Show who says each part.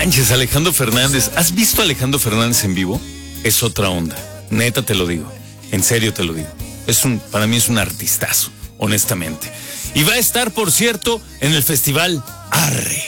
Speaker 1: manches, Alejandro Fernández. ¿Has visto a Alejandro Fernández en vivo? Es otra onda. Neta te lo digo. En serio te lo digo. Para mí es un artistazo, honestamente. Y va a estar, por cierto, en el festival Arre.